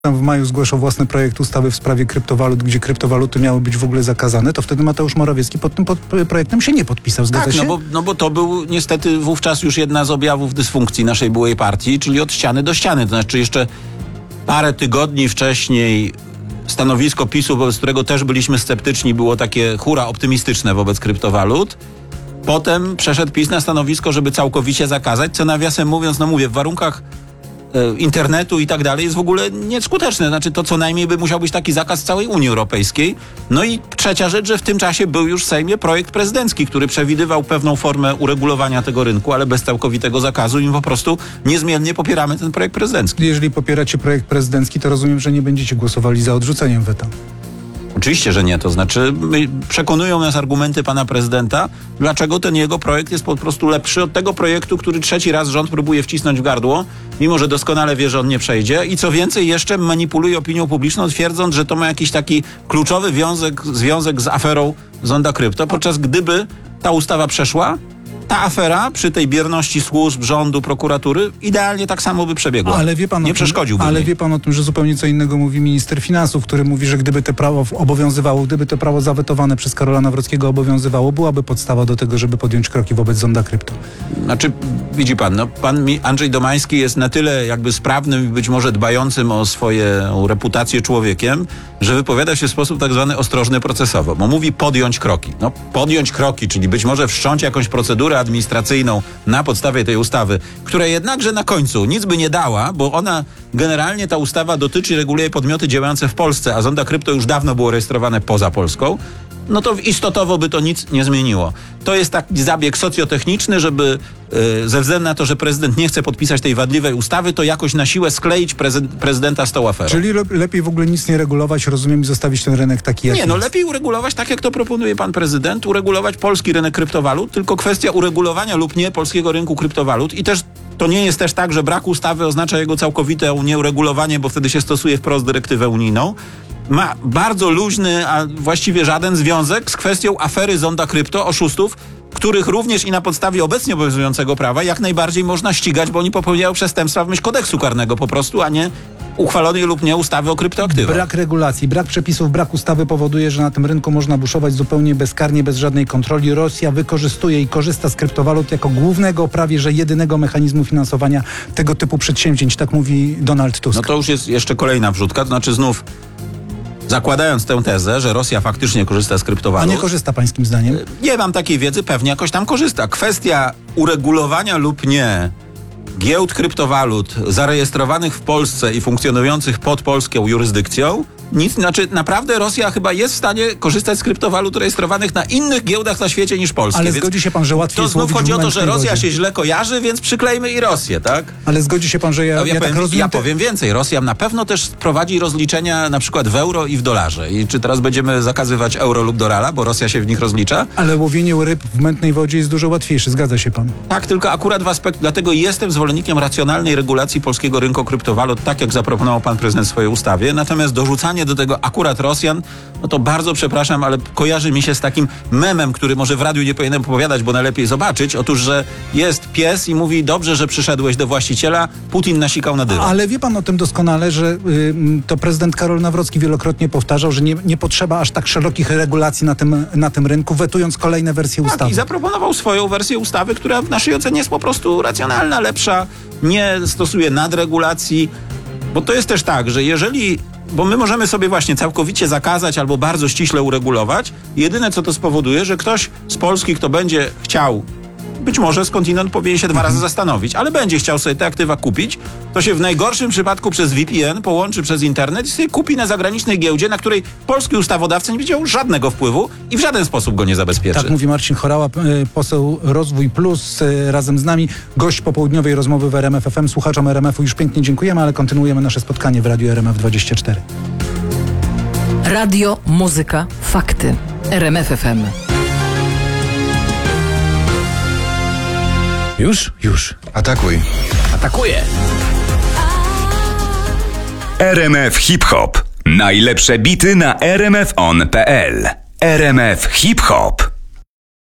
w maju zgłaszał własny projekt ustawy w sprawie kryptowalut, gdzie kryptowaluty miały być w ogóle zakazane, to wtedy Mateusz Morawiecki pod tym projektem się nie podpisał. Zgadza się? No bo to był niestety wówczas już jedna z objawów dysfunkcji naszej byłej partii, czyli od ściany do ściany. To znaczy jeszcze parę tygodni wcześniej stanowisko PiS-u, wobec którego też byliśmy sceptyczni, było takie hura optymistyczne wobec kryptowalut. Potem przeszedł PiS na stanowisko, żeby całkowicie zakazać, co nawiasem mówiąc, w warunkach internetu i tak dalej jest w ogóle nieskuteczne. Znaczy to co najmniej by musiał być taki zakaz w całej Unii Europejskiej. No i trzecia rzecz, że w tym czasie był już w Sejmie projekt prezydencki, który przewidywał pewną formę uregulowania tego rynku, ale bez całkowitego zakazu i po prostu niezmiennie popieramy ten projekt prezydencki. Jeżeli popieracie projekt prezydencki, to rozumiem, że nie będziecie głosowali za odrzuceniem weta. Oczywiście, że nie. To znaczy przekonują nas argumenty pana prezydenta, dlaczego ten jego projekt jest po prostu lepszy od tego projektu, który trzeci raz rząd próbuje wcisnąć w gardło, mimo że doskonale wie, że on nie przejdzie i co więcej jeszcze manipuluje opinią publiczną, twierdząc, że to ma jakiś taki kluczowy związek z aferą Zonda Krypto, podczas gdyby ta ustawa przeszła, ta afera przy tej bierności służb, rządu, prokuratury idealnie tak samo by przebiegła. Ale wie pan nie przeszkodziłby. Ale wie pan o tym, że zupełnie co innego mówi minister finansów, który mówi, że gdyby to prawo obowiązywało, gdyby to prawo zawetowane przez Karola Nawrockiego obowiązywało, byłaby podstawa do tego, żeby podjąć kroki wobec Zonda Krypto. Znaczy, widzi pan, pan Andrzej Domański jest na tyle jakby sprawnym i być może dbającym o swoją reputację człowiekiem, że wypowiada się w sposób tak zwany ostrożny procesowo, bo mówi podjąć kroki. Podjąć kroki, czyli być może wszcząć jakąś procedurę administracyjną na podstawie tej ustawy, która jednakże na końcu nic by nie dała, bo ona generalnie ta ustawa dotyczy i reguluje podmioty działające w Polsce, a Zonda Krypto już dawno było rejestrowane poza Polską, no to istotowo by to nic nie zmieniło. To jest taki zabieg socjotechniczny, żeby ze względu na to, że prezydent nie chce podpisać tej wadliwej ustawy, to jakoś na siłę skleić prezydenta z tą aferą. Czyli lepiej w ogóle nic nie regulować, rozumiem, i zostawić ten rynek taki, jak jest. Lepiej uregulować, tak jak to proponuje pan prezydent, uregulować polski rynek kryptowalut, tylko kwestia uregulowania lub nie polskiego rynku kryptowalut i też to nie jest też tak, że brak ustawy oznacza jego całkowite nieuregulowanie, bo wtedy się stosuje wprost dyrektywę unijną. Ma bardzo luźny, a właściwie żaden związek z kwestią afery Zonda Krypto, oszustów, których również i na podstawie obecnie obowiązującego prawa jak najbardziej można ścigać, bo oni popełniają przestępstwa w myśl kodeksu karnego po prostu, a nie uchwalonej lub nie ustawy o kryptoaktywach. Brak regulacji, brak przepisów, brak ustawy powoduje, że na tym rynku można buszować zupełnie bezkarnie, bez żadnej kontroli. Rosja wykorzystuje i korzysta z kryptowalut jako głównego, prawie że jedynego mechanizmu finansowania tego typu przedsięwzięć, tak mówi Donald Tusk. No to już jest jeszcze kolejna wrzutka, to znaczy znów zakładając tę tezę, że Rosja faktycznie korzysta z kryptowalut. A nie korzysta pańskim zdaniem? Nie mam takiej wiedzy, pewnie jakoś tam korzysta. Kwestia uregulowania lub nie giełd kryptowalut zarejestrowanych w Polsce i funkcjonujących pod polską jurysdykcją, naprawdę Rosja chyba jest w stanie korzystać z kryptowalut rejestrowanych na innych giełdach na świecie niż polskie. Ale zgodzi się pan, że łatwiej jest łowić w chodzi o to, że Rosja wodzie. się źle kojarzy, więc przyklejmy i Rosję, tak? Ale zgodzi się pan, że ja powiem więcej. Rosja na pewno też prowadzi rozliczenia na przykład w euro i w dolarze. I czy teraz będziemy zakazywać euro lub dolara, bo Rosja się w nich rozlicza? Ale łowienie ryb w mętnej wodzie jest dużo łatwiejsze, zgadza się pan? Tak, tylko akurat w aspekcie, dlatego jestem zwolennikiem racjonalnej regulacji polskiego rynku kryptowalut, tak jak zaproponował pan prezydent w swojej ustawie. Natomiast dorzucanie do tego akurat Rosjan, no to bardzo przepraszam, ale kojarzy mi się z takim memem, który może w radiu nie powinienem opowiadać, bo najlepiej zobaczyć. Otóż, że jest pies i mówi, dobrze, że przyszedłeś do właściciela, Putin nasikał na dywan. Ale wie pan o tym doskonale, że to prezydent Karol Nawrocki wielokrotnie powtarzał, że nie potrzeba aż tak szerokich regulacji na tym rynku, wetując kolejne wersje ustawy. I zaproponował swoją wersję ustawy, która w naszej ocenie jest po prostu racjonalna, lepsza, nie stosuje nadregulacji, bo to jest też tak, że bo my możemy sobie właśnie całkowicie zakazać albo bardzo ściśle uregulować. Jedyne, co to spowoduje, że ktoś z Polski, kto będzie chciał, być może skądinąd powinien się 2 razy zastanowić, ale będzie chciał sobie te aktywa kupić, to się w najgorszym przypadku przez VPN połączy przez internet i sobie kupi na zagranicznej giełdzie, na której polski ustawodawca nie widział żadnego wpływu i w żaden sposób go nie zabezpieczy. Tak mówi Marcin Horała, poseł Rozwój Plus, razem z nami, gość popołudniowej rozmowy w RMF FM. Słuchaczom RMF-u już pięknie dziękujemy, ale kontynuujemy nasze spotkanie w Radiu RMF24. Radio, muzyka, fakty. RMF FM. Już. Atakuj. Atakuję. RMF Hip Hop. Najlepsze bity na rmfon.pl. RMF Hip Hop.